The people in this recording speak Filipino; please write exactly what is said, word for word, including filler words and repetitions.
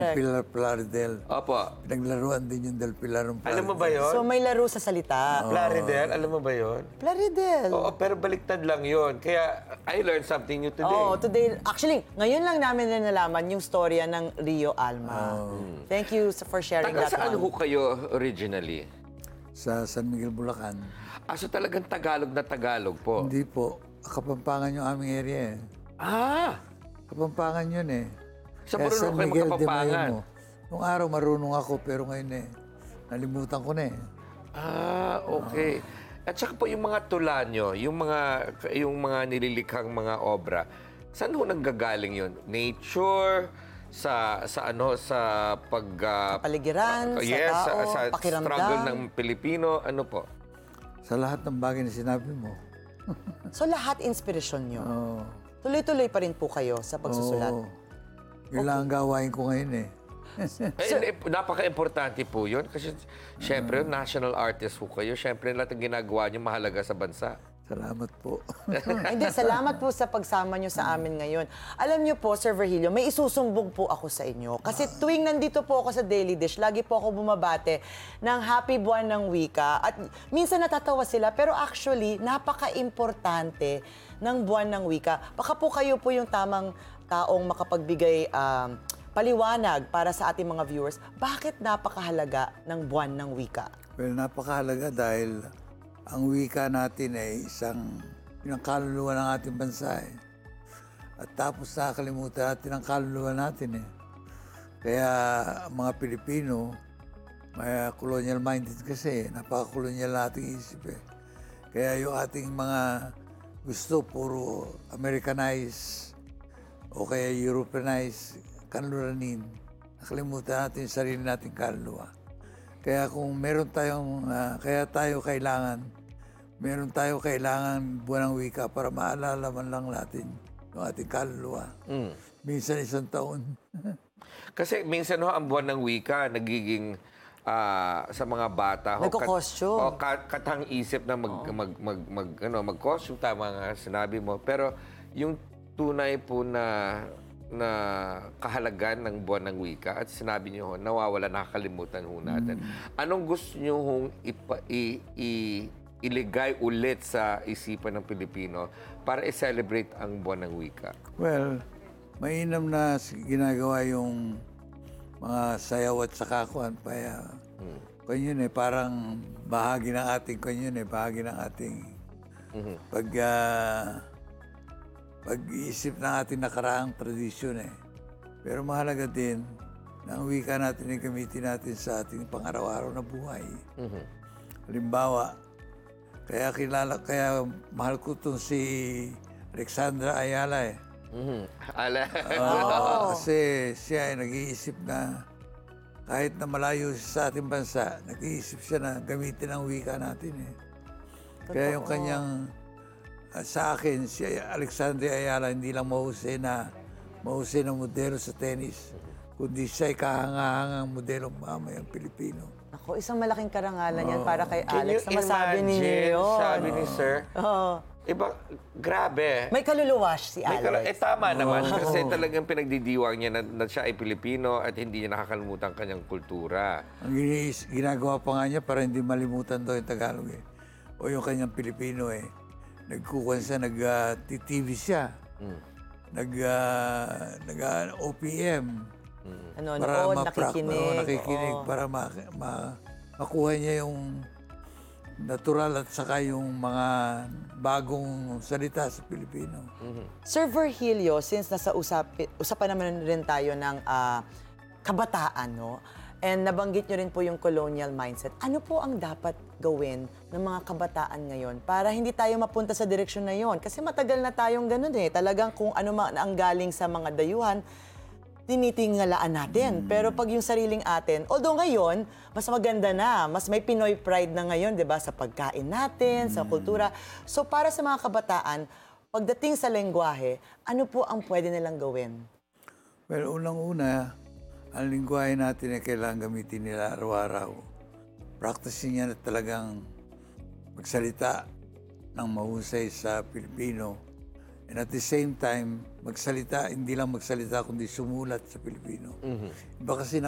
Pilar Plaridel. Opo. Pinaglaruan din yung Del Pilar ng Alam mo ba Plaridel. yon? So may laro sa salita. Plaridel, alam mo ba yon? Plaridel. Oo, pero baliktad lang yon. Kaya I learned something new today. Oh, today, actually, ngayon lang namin na nalaman yung storya ng Rio Alma. Thank you for sharing Taga that saan ho one. kayo originally? Sa San Miguel, Bulacan. Ah, so talagang Tagalog na Tagalog po? Hindi po. Kapampangan yung aming area eh. Ah! Kapampangan yun eh. Sa Kaya marunong San kayo Miguel de magkapampangan? Mayamo. Nung araw marunong ako pero ngayon eh, nalimutan ko na eh. Ah, okay. At saka po yung mga tula nyo, yung mga, yung mga nililikhang mga obra, saan ho nanggagaling yun? Nature? Sa, sa ano, sa pag... ah, Kapaligiran, sa yes, tao, sa, sa pakiramdam. struggle ng Pilipino, ano po? Sa lahat ng bagay na sinabi mo. So lahat inspirasyon nyo. Oo. Tuloy-tuloy pa rin po kayo sa pagsusulat. Oo. Yun lang ang gawain ko ngayon eh. Eh, eh, napaka-importante po yun kasi syempre, national artist po kayo. Syempre, lahat ng ginagawa nyo mahalaga sa bansa. Salamat po. Hindi, salamat po sa pagsama nyo sa amin ngayon. Alam nyo po, Sir Virgilio, may isusumbong po ako sa inyo. Kasi tuwing nandito po ako sa Daily Dish, lagi po ako bumabate ng Happy Buwan ng Wika. At minsan natatawa sila, pero actually, napaka-importante ng Buwan ng Wika. Baka po kayo po yung tamang taong makapagbigay um, paliwanag para sa ating mga viewers. Bakit napakahalaga ng Buwan ng Wika? Well, napakahalaga dahil ang wika natin ay isang pinangkaluluwa ng ating bansa eh. At tapos nakakalimutan natin ang kaluluwa natin eh. Kaya ang mga Pilipino, may colonial minded kasi, napaka-colonial nating isip eh. Kaya yung ating mga gusto puro Americanized o kaya Europeanized, kanluranin, nakalimutan natin yung sarili nating kaluluwa. Kaya kung meron tayong, uh, kaya tayo kailangan, meron tayo kailangan buwan ng wika para maalala man lang natin yung ating kaluluwa. Mm. Minsan isang taon. Kasi minsan ho, ang buwan ng wika, nagiging ah, sa mga bata. ho, kat- Nagko-costume. O kat- katang isip na mag, mag, mag, mag, ano, mag-costume, tama nga sinabi mo. Pero yung tunay po na na kahalagan ng buwan ng wika at sinabi niyo ho, nawawala, nakakalimutan ho natin. Anong gusto niyo hong ipa, i, i, iligay ulit sa isipan ng Pilipino para i-celebrate ang buwan ng wika? Well, mainam na s- ginagawa yung mga sayaw at sakakuan. Kaya, Hmm. kung yun eh, parang bahagi ng ating, kung yun eh, bahagi ng ating Mhm. pag, ah, pag-iisip ng ating nakaraang tradisyon eh. Pero mahalaga din na ang wika natin ay gamitin natin sa ating pang-araw-araw na buhay. Mhm. Halimbawa, kaya kilala, kaya mahal ko itong si Alexandra Ayala eh. Mhm. Ala. Ah, kasi siya ay nag-iisip na kahit na malayo siya sa ating bansa, nag-iisip siya na gamitin ang wika natin eh. Kaya yung kanyang, ah, sa akin, si Alexandra Ayala hindi lang mahusay na mahusay na modelo sa tennis, kundi siya ay kahangahangang modelo mamayang Pilipino. Ako, isang malaking karangalan yan para kay Can Alex you na masabi imagine, ninyo yun. sabi ni Sir, Oo. iba, grabe. May kaluluwas si May kala- eh Alex. tama naman kasi talagang pinagdidiwang niya na, na siya ay Pilipino at hindi niya nakakalimutan kanyang kultura. Ang ginis- ginagawa pa nga niya para hindi malimutan daw yung Tagalog eh. O yung kanyang Pilipino eh. Nagkukuhan siya, nag-T V siya. Nag, ah, nag ah, O P M. Ano, Para nood, ma-prac- nakikinig. oo, nakikinig Oo. para ma, ma- makuha niya yung natural at saka yung mga bagong salita sa Pilipino. Sir Virgilio, since nasa usapi, usapan naman rin tayo ng ah, kabataan, no? And nabanggit nyo rin po yung colonial mindset. Ano po ang dapat gawin ng mga kabataan ngayon para hindi tayo mapunta sa direksyon na yon? Kasi matagal na tayong ganun eh. Talagang kung ano man ang galing sa mga dayuhan, tinitingalaan natin. Pero pag yung sariling atin, although ngayon, mas maganda na, mas may Pinoy pride na ngayon, di ba, sa pagkain natin, sa kultura. So para sa mga kabataan, pagdating sa lengguwahe, ano po ang pwede nilang gawin? Well, unang-una, ang lingwahe natin ay kailangan gamitin nila araw-araw. Practicing niya na talagang magsalita ng mahusay sa Pilipino. And at the same time, magsalita, hindi lang magsalita, kundi sumulat sa Pilipino. Iba kasi